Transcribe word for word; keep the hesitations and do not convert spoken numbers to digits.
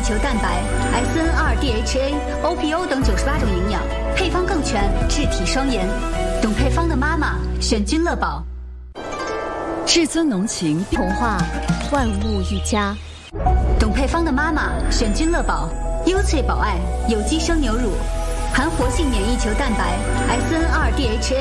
球蛋白、S N 二 D H A、O P O 等九十八种营养，配方更全，质体双严。懂配方的妈妈选君乐宝。 至尊浓情童话，万物愈佳。 懂配方的妈妈选君乐宝，优萃宝爱有机生牛乳，含活性免疫球蛋白 S N 二 D H A。